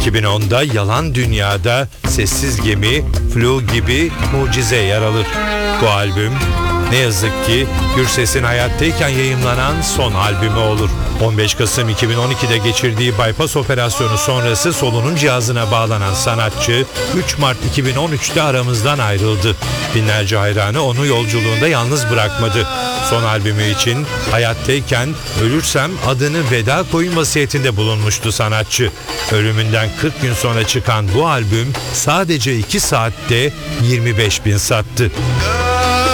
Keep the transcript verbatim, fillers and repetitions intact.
iki bin onda Yalan Dünya'da Sessiz Gemi, Flu gibi Mucize yer alır. Bu albüm ne yazık ki Gürses'in hayattayken yayımlanan son albümü olur. on beş Kasım iki bin on ikide geçirdiği bypass operasyonu sonrası solunum cihazına bağlanan sanatçı üç Mart iki bin on üçte aramızdan ayrıldı. Binlerce hayranı onu yolculuğunda yalnız bırakmadı. Son albümü için hayattayken ölürsem adını veda koyun vasiyetinde bulunmuştu sanatçı. Ölümünden kırk gün sonra çıkan bu albüm sadece iki saatte yirmi beş bin sattı.